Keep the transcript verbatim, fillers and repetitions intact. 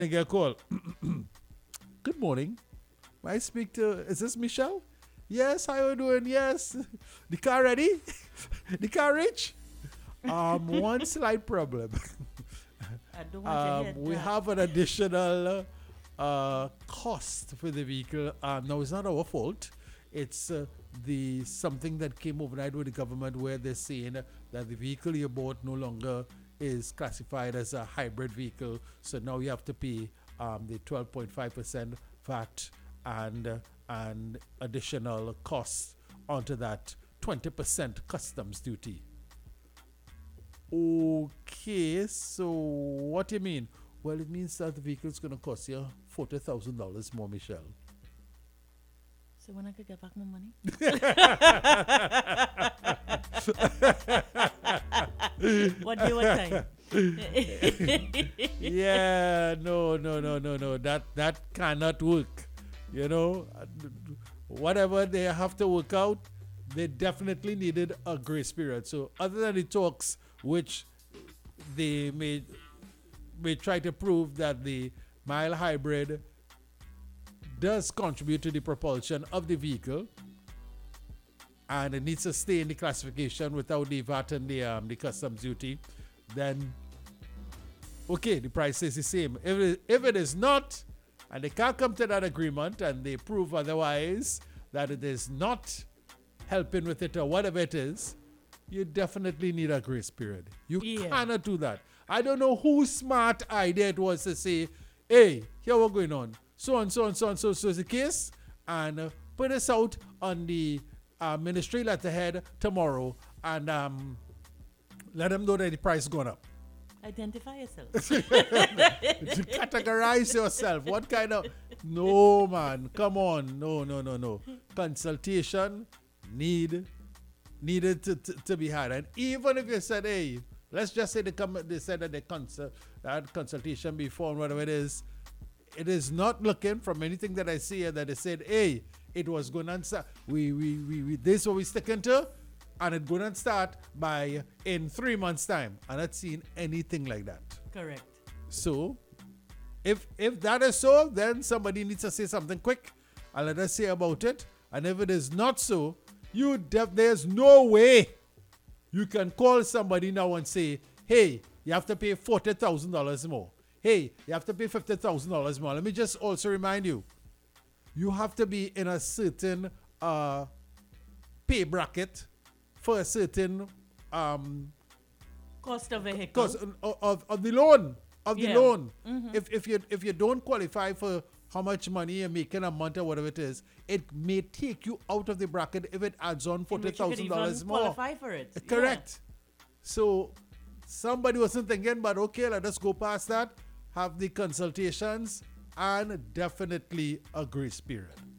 I get a call. Good morning. May I speak to, is this Michelle? Yes, how you doing? Yes. The car ready? The car rich? Um, one slight problem. I don't want to Um, hear we that. have an additional uh, cost for the vehicle. Um, now, it's not our fault. It's uh, the something that came overnight with the government where they're saying that the vehicle you bought no longer is classified as a hybrid vehicle. So now you have to pay um, the twelve point five percent V A T and, uh, and additional costs onto that twenty percent customs duty. Okay, so what do you mean? Well, it means that the vehicle is going to cost you forty thousand dollars more, Michelle. So when I could get back my money? What day, what time? Yeah, no, no, no, no, no. That that cannot work. You know, whatever they have to work out, they definitely needed a grace period. So other than the talks, which they may may try to prove that the mild hybrid does contribute to the propulsion of the vehicle, and it needs to stay in the classification without the V A T and the um, the customs duty, then okay, the price is the same. If it, if it is not, and they can't come to that agreement and they prove otherwise that it is not helping with it or whatever it is, you definitely need a grace period. You Yeah. cannot do that. I don't know whose smart idea it was to say, hey, here what's going on. So and so and so and so, so is the case, and uh, put this out on the uh, ministry letterhead tomorrow, and um, let them know that the price is going up. Identify yourself. To categorize yourself. What kind of... No, man. Come on. No, no, no, no. Consultation need needed to, to, to be had. And even if you said, hey, let's just say they, come, they said that they consult, had consultation before and whatever it is, it is not looking from anything that I see here that they said, hey, it was going to start. We, we, we, we, this is what we're sticking to, and it's going to start by in three months' time. I'm not seeing anything like that. Correct. So, if if that is so, then somebody needs to say something quick and let us say about it. And if it is not so, you def- there's no way you can call somebody now and say, hey, you have to pay forty thousand dollars more. Hey, you have to pay fifty thousand dollars more. Let me just also remind you, you have to be in a certain uh, pay bracket for a certain um, Cost of vehicle. cost of, of, of the loan. Of the Yeah. loan. Mhm. If if you if you don't qualify for how much money you're making a month or whatever it is, it may take you out of the bracket if it adds on In forty which you could thousand even dollars more. qualify for it. Yeah. Correct. So somebody wasn't thinking, but okay, let us go past that, have the consultations, and definitely a grace period.